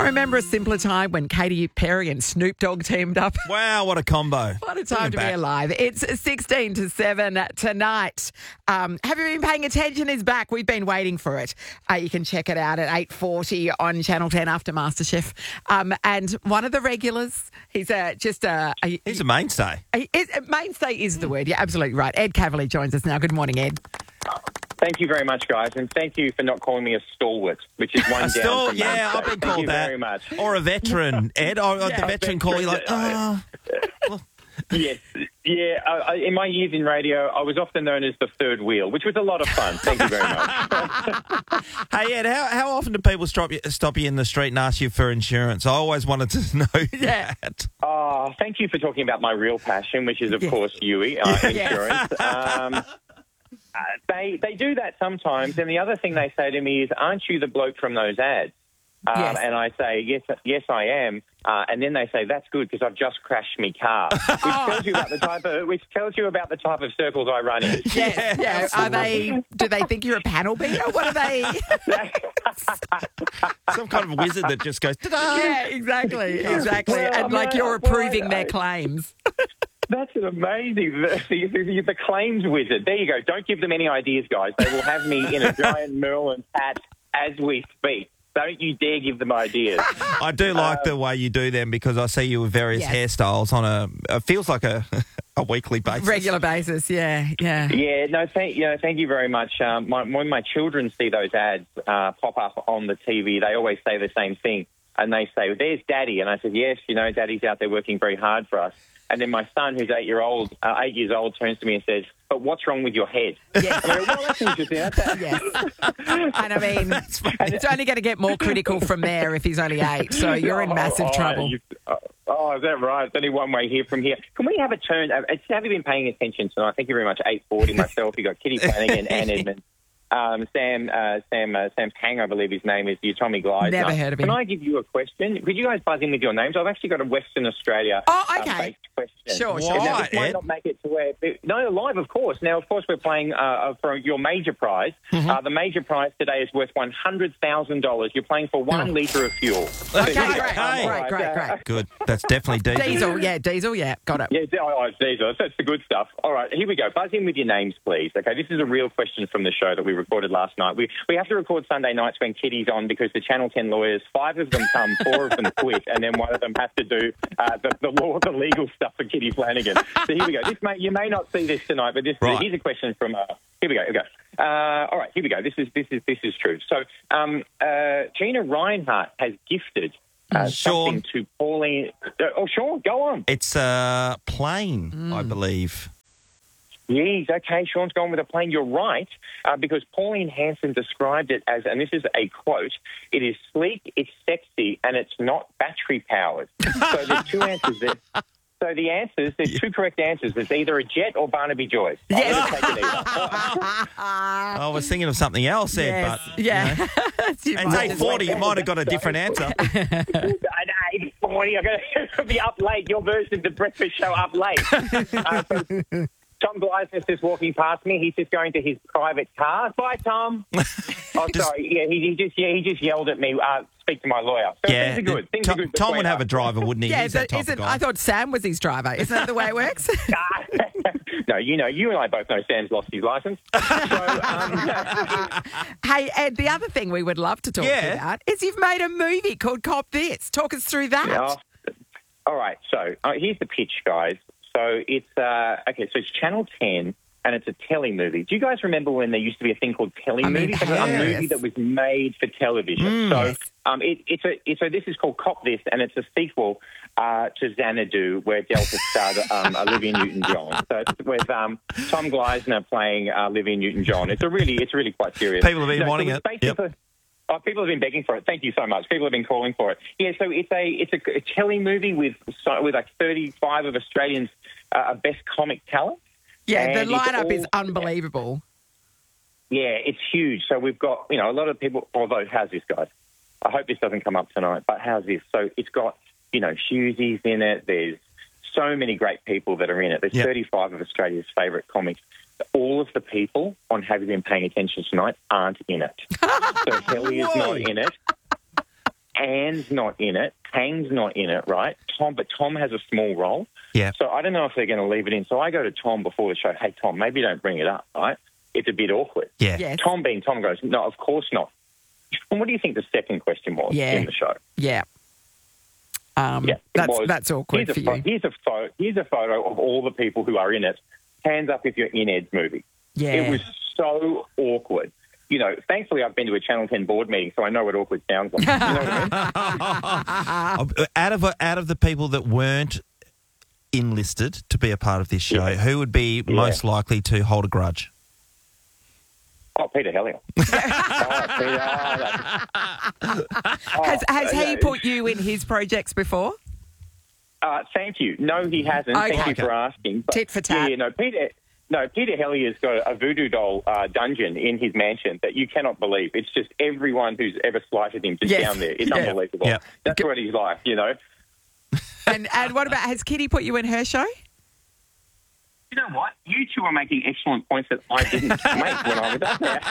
I remember a simpler time when Katy Perry and Snoop Dogg teamed up. Wow, what a combo. What a time to be alive. It's 16 to 7 tonight. Have you been paying attention? Is back. We've been waiting for it. You can check it out at 8:40 on Channel 10 after MasterChef. And one of the regulars, he's He's a mainstay. Mainstay is the word. You're absolutely right. Ed Cavalier joins us now. Good morning, Ed. Thank you very much, guys, and thank you for not calling me a stalwart, which is one down from yeah, I've been Thank called you that. very much. Or a veteran, Ed. Or the veteran call you like, Yes, yeah. In my years in radio, I was often known as the third wheel, which was a lot of fun. Thank you very much. Hey, Ed, how often do people stop you in the street and ask you for insurance? I always wanted to know that. Thank you for talking about my real passion, which is, of course, Yui, insurance. They do that sometimes, and the other thing they say to me is, "Aren't you the bloke from those ads?" Yes. And I say, yes, I am. And then they say, "That's good because I've just crashed my car," which tells you about the type of circles I run in. Yeah. Do they think you're a panel beater? What are they? Some kind of wizard that just goes, ta-da! Yeah, exactly. Well, and like you're approving their claims. That's amazing. The claims wizard. There you go. Don't give them any ideas, guys. They will have me in a giant Merlin hat as we speak. Don't you dare give them ideas. I do like the way you do them because I see you with various hairstyles on it feels like a weekly basis. Regular basis, yeah. Yeah, no, thank you very much. When my children see those ads pop up on the TV, they always say the same thing. And they say, "There's Daddy." And I said, "Yes, Daddy's out there working very hard for us." And then my son, who's 8 years old, turns to me and says, "But what's wrong with your head?" Yes. And I go, "Well, that's interesting." Yes. And I mean, it's only going to get more critical from there if he's only 8. So you're in massive trouble. Is that right? It's only one way here from here. Can we have a turn? Have you been paying attention tonight? Thank you very much. 8:40 myself. You got Kitty Flanagan and Edmund. Sam Pang, I believe his name is. You Tommy Gleisner. Never heard of him. Can I give you a question? Could you guys buzz in with your names? I've actually got a Western Australia based question. Sure. Now, this might not make it to where... No, live, of course. Now, of course, we're playing for your major prize. Mm-hmm. The major prize today is worth $100,000. You're playing for 1 litre of fuel. Okay, great. Good. That's definitely diesel. Diesel, yeah. Got it. Yeah, it's diesel. That's the good stuff. All right, here we go. Buzz in with your names, please. Okay, this is a real question from the show that we recorded last night. We have to record Sunday nights when Kitty's on because the Channel 10 lawyers, 5 of them come, 4 of them quit, and then 1 of them has to do the legal stuff for Kitty Flanagan. So here we go. You may not see this tonight, but here's a question from... Here we go. All right, here we go. This is true. So Gina Reinhart has gifted something to Pauline... Sean, go on. It's a plane, I believe. Yes, okay, Sean's gone with a plane. You're right, because Pauline Hanson described it as, and this is a quote, "It is sleek, it's sexy, and it's not battery-powered." So there's 2 answers there. So there's 2 correct answers. It's either a jet or Barnaby Joyce. Yes. I was thinking of something else there, but... Yeah. And it's 8:40, you might have got a different answer. At 8:40, I'm going to be up late. Your version of the breakfast show up late. Tom Gleisner's just walking past me. He's just going to his private car. Bye, Tom. Sorry. Yeah, he just yelled at me. Speak to my lawyer. So things are good. Things are good. Tom would have a driver, wouldn't he? Yeah, He's that type of guy. I thought Sam was his driver. Isn't that the way it works? No, you and I both know Sam's lost his license. Hey, Ed, the other thing we would love to talk to you about is you've made a movie called Cop This. Talk us through that. Yeah. All right. So here's the pitch, guys. So it's it's Channel 10 and it's a telly movie. Do you guys remember when there used to be a thing called telly movies? A movie that was made for television. So this is called Cop This, and it's a sequel to Xanadu, where Delta starred Olivia Newton-John. So it's with Tom Gleisner playing Olivia Newton-John. It's really quite serious. People have been wanting it. People have been begging for it. Thank you so much. People have been calling for it. Yeah, so it's a telly movie with like 35 of Australians' best comic talent. Yeah, and the lineup is unbelievable. Yeah, it's huge. So we've got a lot of people. Although, how's this, guys? I hope this doesn't come up tonight. But how's this? So it's got Hughesy's in it. There's so many great people that are in it. There's 35 of Australia's favourite comics. All of the people on Have You Been Paying Attention Tonight aren't in it. So Kelly is not in it. Anne's not in it. Hang's not in it, right? But Tom has a small role. Yeah. So I don't know if they're going to leave it in. So I go to Tom before the show. Hey, Tom, maybe don't bring it up, right? It's a bit awkward. Yeah. Yes. Tom being Tom goes, no, of course not. And what do you think the second question was in the show? Yeah. That's awkward for you. Here's a photo of all the people who are in it. Hands up if you're in Ed's movie. Yeah. It was so awkward. You know, thankfully I've been to a Channel 10 board meeting, so I know what awkward sounds like. You know what I mean? Out of the people that weren't enlisted to be a part of this show, who would be most likely to hold a grudge? Oh, Peter Hellier. Has he put you in his projects before? Thank you. No, he hasn't. Okay. Thank you for asking. Tit for tat. Yeah, Peter Hellier's got a voodoo doll dungeon in his mansion that you cannot believe. It's just everyone who's ever slighted him just down there. It's unbelievable. Yep. That's what he's like, you know. And what about, has Kitty put you in her show? You know what? You two are making excellent points that I didn't make when I was up there.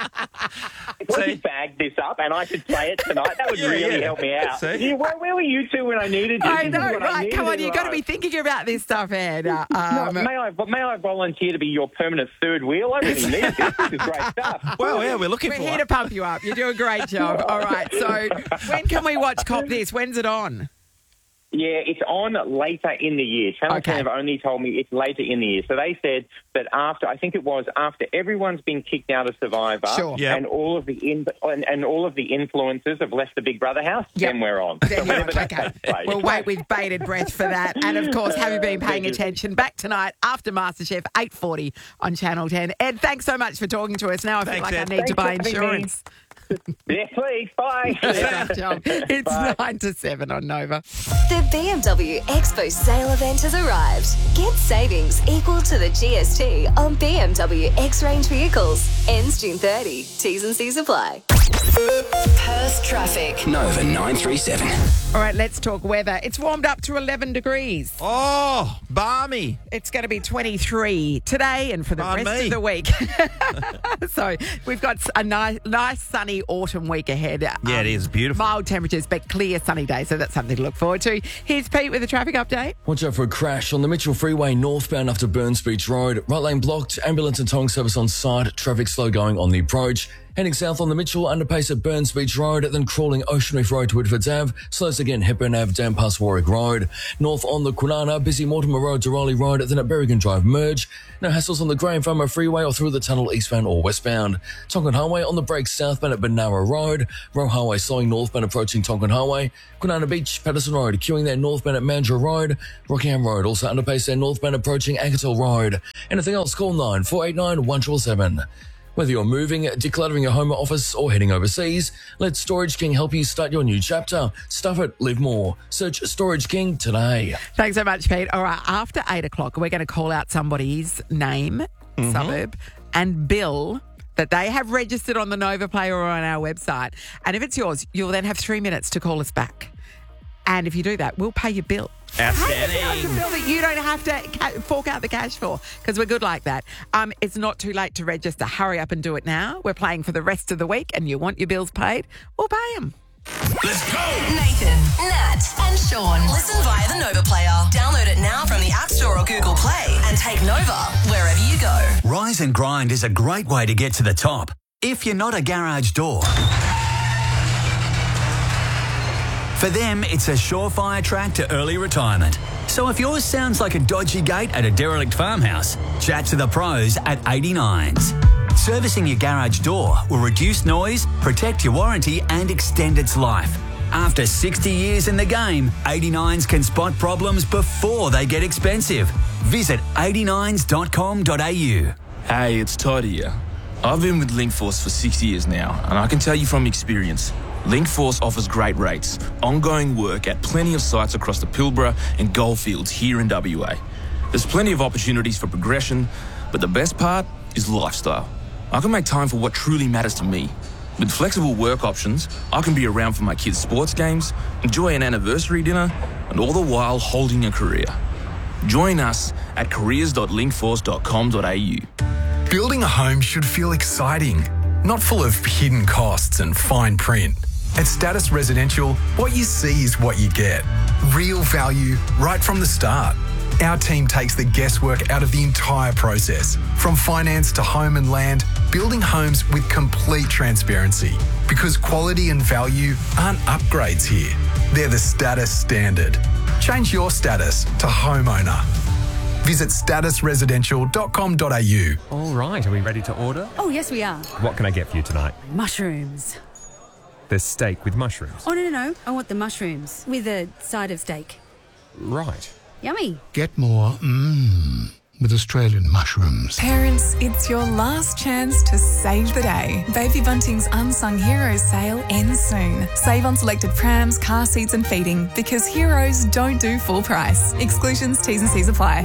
If I could bag this up and I could play it tonight, that would really help me out. See? Where were you two when I needed you? I know, right? Come on, you've got to be thinking about this stuff, Ed. May I volunteer to be your permanent third wheel? I really need this. This is great stuff. Well, yeah, we're looking We're for here it. to pump you up. You do a great job. All right, so when can we watch Cop This? When's it on? Yeah, it's on later in the year. Channel 10 have only told me it's later in the year. So they said that after everyone's been kicked out of Survivor and all of the influencers have left the Big Brother house, then we're on. So whenever that takes place. We'll wait with bated breath for that. And, of course, have you been paying attention? Back tonight after MasterChef, 8:40 on Channel 10. Ed, thanks so much for talking to us. Now I feel like I need to buy insurance. Yeah, please. Bye. It's 9 to 7 on Nova. The BMW Expo sale event has arrived. Get savings equal to the GST on BMW X-Range vehicles. Ends June 30. T's and C's apply. Perth traffic. Nova 937. All right, let's talk weather. It's warmed up to 11 degrees. Oh, balmy. It's going to be 23 today and for the rest of the week. So we've got a nice sunny autumn week ahead. Yeah, it is beautiful. Mild temperatures, but clear sunny days, so that's something to look forward to. Here's Pete with a traffic update. Watch out for a crash on the Mitchell Freeway northbound after Burns Beach Road. Right lane blocked, ambulance and towing service on site, traffic slow going on the approach. Heading south on the Mitchell, underpace at Burns Beach Road, then crawling Ocean Reef Road to Whitfords Ave, slows again Hepburn Ave down past Warwick Road. North on the Kwinana, busy Mortimer Road to Raleigh Road, then at Berrigan Drive merge. No hassles on the Graham Farmer Freeway or through the tunnel eastbound or westbound. Tonkin Highway on the break southbound at Benara Road. Roe Highway slowing northbound approaching Tonkin Highway. Kwinana Beach, Patterson Road, queuing there northbound at Mandurah Road. Rockingham Road also underpace there northbound approaching Anketel Road. Anything else, call 9489 177. Whether you're moving, decluttering your home or office, or heading overseas, let Storage King help you start your new chapter. Stuff it, live more. Search Storage King today. Thanks so much, Pete. All right, after 8 o'clock, we're going to call out somebody's name, suburb, and bill that they have registered on the Nova Player or on our website. And if it's yours, you'll then have 3 minutes to call us back. And if you do that, we'll pay your bill. Outstanding. It's a bill that you don't have to fork out the cash for because we're good like that. It's not too late to register. Hurry up and do it now. We're playing for the rest of the week and you want your bills paid, we'll pay them. Let's go. Nathan, Nat, and Sean. Listen via the Nova Player. Download it now from the App Store or Google Play and take Nova wherever you go. Rise and Grind is a great way to get to the top. If you're not a garage door, for them, it's a surefire track to early retirement. So if yours sounds like a dodgy gate at a derelict farmhouse, chat to the pros at 89s. Servicing your garage door will reduce noise, protect your warranty and extend its life. After 60 years in the game, 89s can spot problems before they get expensive. Visit 89s.com.au. Hey, it's Todd here. I've been with Linkforce for 6 years now, and I can tell you from experience, Linkforce offers great rates, ongoing work at plenty of sites across the Pilbara and Goldfields here in WA. There's plenty of opportunities for progression, but the best part is lifestyle. I can make time for what truly matters to me. With flexible work options, I can be around for my kids' sports games, enjoy an anniversary dinner, and all the while holding a career. Join us at careers.linkforce.com.au. Building a home should feel exciting, not full of hidden costs and fine print. At Status Residential, what you see is what you get. Real value right from the start. Our team takes the guesswork out of the entire process, from finance to home and land, building homes with complete transparency. Because quality and value aren't upgrades here. They're the status standard. Change your status to homeowner. Visit statusresidential.com.au. All right, are we ready to order? Oh, yes, we are. What can I get for you tonight? Mushrooms. The steak with mushrooms. Oh, no. I want the mushrooms with a side of steak. Right. Yummy. Get more with Australian mushrooms. Parents, it's your last chance to save the day. Baby Bunting's Unsung Heroes sale ends soon. Save on selected prams, car seats and feeding because heroes don't do full price. Exclusions, T's and C's apply.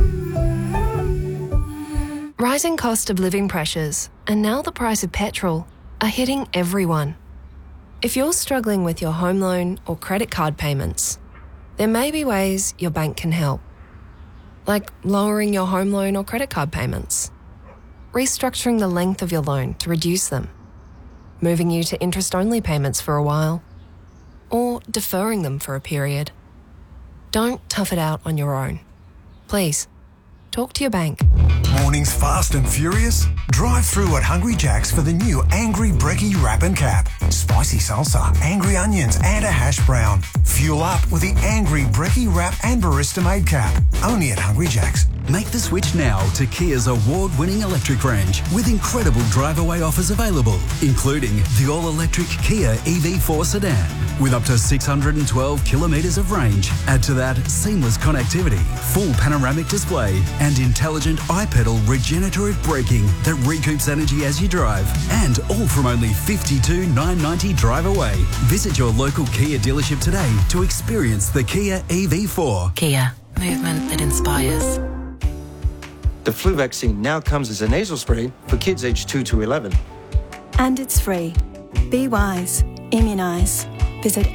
Rising cost of living pressures and now the price of petrol are hitting everyone. If you're struggling with your home loan or credit card payments, there may be ways your bank can help. Like lowering your home loan or credit card payments, restructuring the length of your loan to reduce them, moving you to interest-only payments for a while, or deferring them for a period. Don't tough it out on your own. Please, talk to your bank. Mornings fast and furious? Drive through at Hungry Jack's for the new Angry Brekkie Wrap and Cap. Spicy salsa, angry onions and a hash brown. Fuel up with the Angry Brekkie Wrap and Barista Made Cap. Only at Hungry Jack's. Make the switch now to Kia's award-winning electric range with incredible drive-away offers available, including the all-electric Kia EV4 sedan with up to 612 kilometres of range. Add to that seamless connectivity, full panoramic display and intelligent iPedal regenerative braking that recoups energy as you drive. And all from only $52,990 drive away. Visit your local Kia dealership today to experience the Kia EV4. Kia, movement that inspires. The flu vaccine now comes as a nasal spray for kids aged 2 to 11. And it's free. Be wise. Immunise. Visit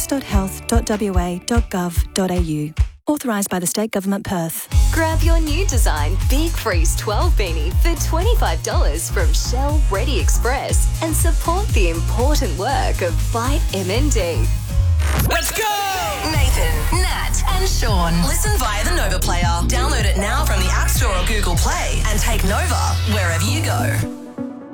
access.health.wa.gov.au. Authorised by the State Government Perth. Grab your new design Big Freeze 12 beanie for $25 from Shell Ready Express and support the important work of Fight MND. Let's go! Nathan, Nat and Sean. Listen via the Nova player. Download it now from the App Store or Google Play and take Nova wherever you go.